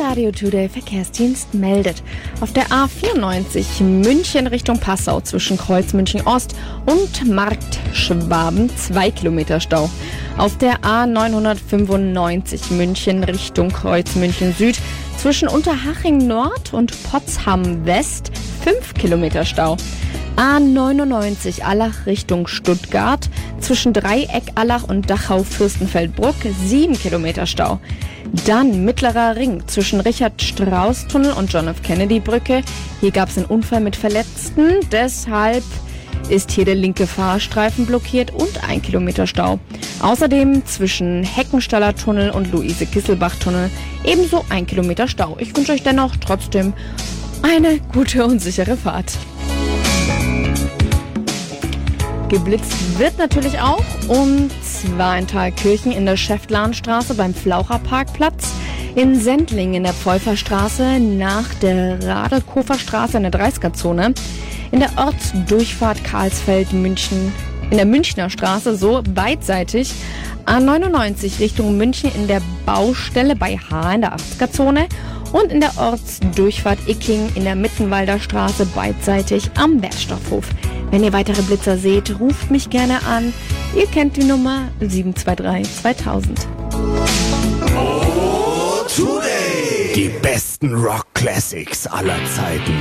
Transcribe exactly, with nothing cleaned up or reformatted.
Radio Today Verkehrsdienst meldet. Auf der A vierundneunzig München Richtung Passau zwischen Kreuz München Ost und Markt Schwaben zwei Kilometer Stau. Auf der A neunhundertfünfundneunzig München Richtung Kreuz München Süd zwischen Unterhaching Nord und Potsdam West fünf Kilometer Stau. A neunundneunzig Allach Richtung Stuttgart zwischen Dreieck Allach und Dachau Fürstenfeldbruck sieben Kilometer Stau. Dann Mittlerer Ring zwischen Richard-Strauss-Tunnel und John F. Kennedy-Brücke. Hier gab es einen Unfall mit Verletzten, deshalb ist hier der linke Fahrstreifen blockiert und ein Kilometer Stau. Außerdem zwischen Heckenstaller Tunnel und Luise-Kisselbach-Tunnel ebenso ein Kilometer Stau. Ich wünsche euch dennoch trotzdem eine gute und sichere Fahrt. Geblitzt wird natürlich auch, und zwar in Thalkirchen in der Schäftlarnstraße beim Flaucherparkplatz, in Sendling in der Pfeuferstraße nach der Radelkoferstraße in der dreißiger-Zone, in der Ortsdurchfahrt Karlsfeld-München, in der Münchner Straße, so beidseitig, A neunundneunzig Richtung München in der Baustelle bei H in der achtziger-Zone und in der Ortsdurchfahrt Icking in der Mittenwalder Straße beidseitig am Wertstoffhof. Wenn ihr weitere Blitzer seht, ruft mich gerne an. Ihr kennt die Nummer sieben zwei drei zweitausend. Oh, Today! Die besten Rock-Classics aller Zeiten.